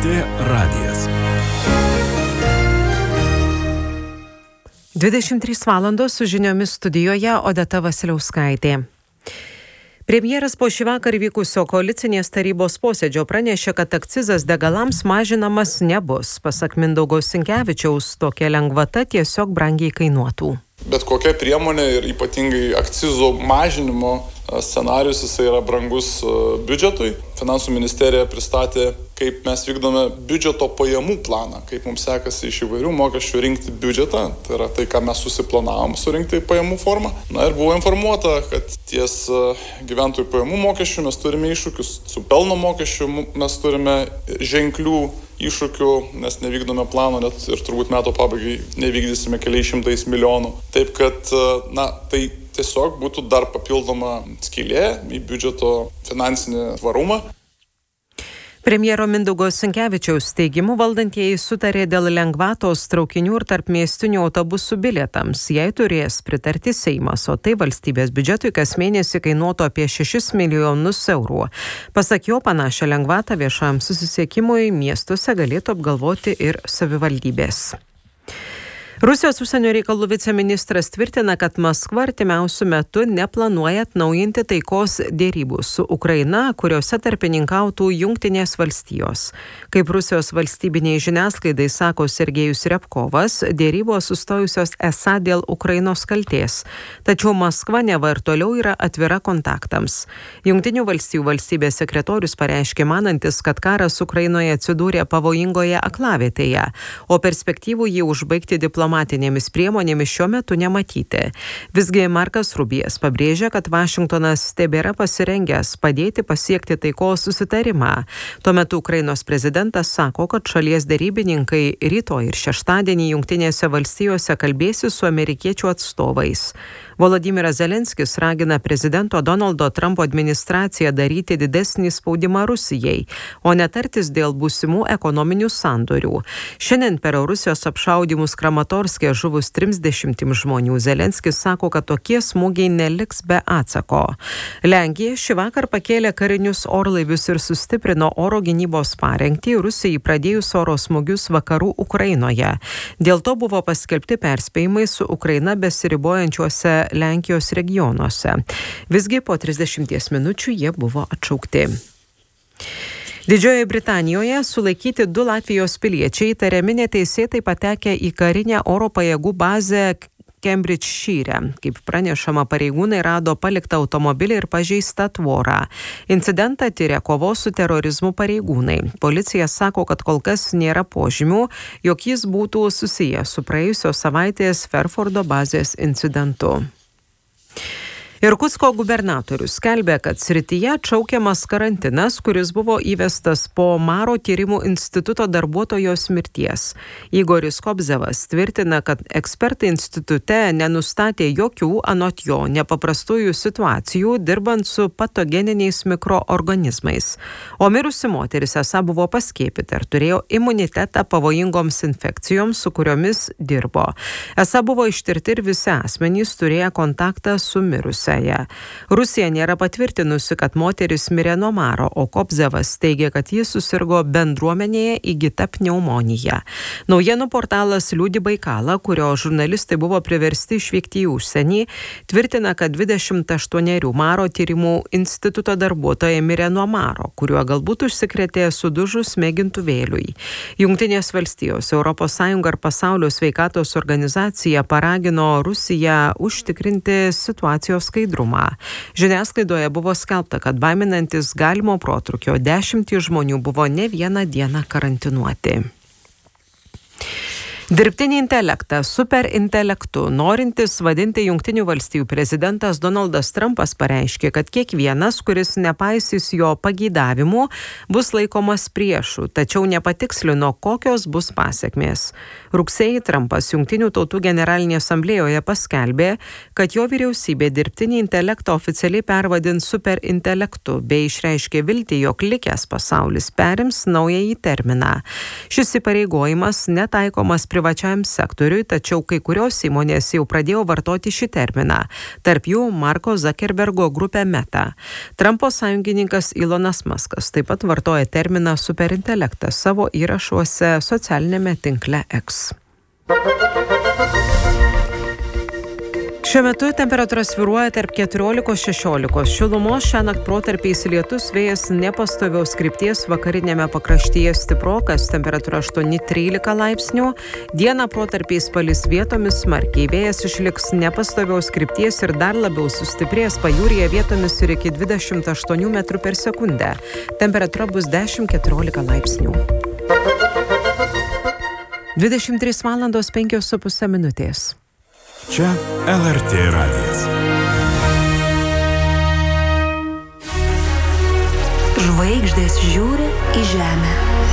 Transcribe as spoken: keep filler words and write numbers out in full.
Lrt radijas. dvidešimt trys valandos su žiniomis studijoje Odeta Vasiliauskaitė. Premjeras po šįvakar vykusio koalicinės tarybos posėdžio pranešė, kad akcizas degalams mažinamas nebus. Pasak Mindaugo Sinkevičiaus, tokia lengvata tiesiog brangiai kainuotų. Bet kokia priemonė ir ypatingai akcizų mažinimo scenarius, jisai yra brangus biudžetui. Finansų ministerija pristatė, kaip mes vykdome biudžeto pajamų planą, kaip mums sekasi iš įvairių mokesčių rinkti biudžetą. Tai yra tai, ką mes susiplanavom surinkti pajamų formą. Na ir buvo informuota, kad ties gyventojų pajamų mokesčių mes turime iššūkius. Su pelno mokesčiu mes turime ženklių iššūkių, nes nevykdome plano, net ir turbūt metų pabaigai nevykdysime keliais šimtais milijonų. Taip kad, na, tai tiesiog būtų dar papildoma skylė į biudžeto finansinį tvarumą. Premjero Mindaugo Sinkevičiaus teigimu valdantieji sutarė dėl lengvatos traukinių ir tarpmiestinių autobusų bilietams. Jei turės pritarti Seimas, o tai valstybės biudžetui kas mėnesį kainuotų apie šešis milijonus eurų. Pasak jo, panašią lengvatą viešam susisiekimui miestuose galėtų apgalvoti ir savivaldybės. Rusijos užsienio reikalų viceministras tvirtina, kad Maskva artimiausiu metu neplanuoja atnaujinti taikos dėrybų su Ukraina, kuriuose tarpininkautų Jungtinės valstijos. Kaip Rusijos valstybiniai žiniasklaidai sako Sergejus Repkovas, dėrybos sustojusios esą dėl Ukrainos kaltės. Tačiau Maskva neva ir toliau yra atvira kontaktams. Jungtinių valstijų valstybės sekretorius pareiškė manantis, kad karas Ukrainoje atsidūrė pavojingoje aklavietėje, o perspektyvų jį užbaigti diplomatinėmis diplomatinėmis priemonėmis šiuo metu nematyti. Visgi Markas Rubijas pabrėžia, kad Vašingtonas tebėra pasirengęs padėti pasiekti taikos susitarimą. Tuo metu Ukrainos prezidentas sako, kad šalies derybininkai rytoj ir šeštadienį Jungtinėse valstijose kalbėsi su amerikiečių atstovais. Volodymyras Zelenskis ragina prezidento Donaldo Trumpo administraciją daryti didesnį spaudimą Rusijai, o netartis dėl būsimų ekonominių sandorių. Šiandien per Rusijos apšaudymus Kramatorske žuvus trisdešimt žmonių. Zelenskis sako, kad tokie smūgiai neliks be atsako. Lenkija šįvakar pakėlė karinius orlaivius ir sustiprino oro gynybos parengtį Rusijai pradėjus oro smūgius vakarų Ukrainoje. Dėl to buvo paskelbti perspėjimai su Ukraina besiribojančiuose Lenkijos regionuose. Visgi po trisdešimties minučių jie buvo atšaukti. Didžiojoje Britanijoje sulaikyti du Latvijos piliečiai įtariami neteisėtai patekę į karinę oro pajėgų bazę Kembridžšyre. Kaip pranešama, pareigūnai rado paliktą automobilį ir pažeistą tvorą. Incidentą tyria kovos su terorizmu pareigūnai. Policija sako, kad kol kas nėra požymių, jog jis būtų susijęs su praėjusios savaitės Ferfordo bazės incidentu. Irkutsko gubernatorius skelbė, kad srityje atšaukiamas karantinas, kuris buvo įvestas po Maro tyrimų instituto darbuotojos mirties. Igoris Kobzevas tvirtina, kad ekspertai institute nenustatė jokių anot jo nepaprastųjų situacijų dirbant su patogeniniais mikroorganizmais. O mirusi moteris esą buvo paskiepyta ir turėjo imunitetą pavojingoms infekcijoms, su kuriomis dirbo. Esą buvo ištirti ir visi asmenys turėję kontaktą su mirusia. Rusija nėra patvirtinusi, kad moteris mirė nuo Maro, o Kobzevas teigia, kad jis susirgo bendruomenėje įgyta pneumonija. Naujienų portalas Liūdi Baikala, kurio žurnalistai buvo priversti išvykti į užsienį, tvirtina, kad dvidešimt aštuonerių Maro tyrimų instituto darbuotoja mirė nuo Maro, kuriuo galbūt užsikrėtė sudužus mėgintuvėliui. Jungtinės valstijos, Europos Sąjunga ir Pasaulio sveikatos organizacija paragino Rusiją užtikrinti situacijos skaidrumą. Žiniasklaidoje buvo skelbta, kad baiminantis galimo protrūkio dešimtys žmonių buvo ne vieną dieną karantinuoti. Dirbtinį intelektą superintelektu norintis vadinti Jungtinių valstijų prezidentas Donaldas Trumpas pareiškė, kad kiekvienas, kuris nepaisys jo pageidavimų, bus laikomas priešu, tačiau nepatikslino, kokios bus pasekmės. Rugsėjį Trumpas Jungtinių tautų generalinėje asamblėjoje paskelbė, kad jo vyriausybė dirbtinį intelektą oficialiai pervadins superintelektu, bei išreiškė viltį, jog likęs pasaulis perims naująjį terminą. Šis įpareigojimas netaikomas privačiam sektoriui, tačiau kai kurios įmonės jau pradėjo vartoti šį terminą. Tarp jų Marko Zuckerbergo grupė Meta. Trumpo sąjungininkas Elonas Muskas taip pat vartoja terminą superintelektas savo įrašuose socialinėme tinkle X. Šiuo metu temperatūra svyruoja tarp keturiolikos šešiolikos šilumos, šiąnakt protarpiais lietus, vėjas nepastovios krypties, vakarinėme pakraštyje stiprokas, temperatūra aštuoni trylika laipsnių, dieną protarpiais palis vietomis smarkiai, vėjas išliks nepastovios krypties ir dar labiau sustiprės, pajūryje vietomis ir iki dvidešimt aštuonių metrų per sekundę. Temperatūra bus dešimt keturiolika laipsnių. dvidešimt trys valandos penkios su puse minutės. Čia L R T radijas. Žvaigždės žiūri į žemę.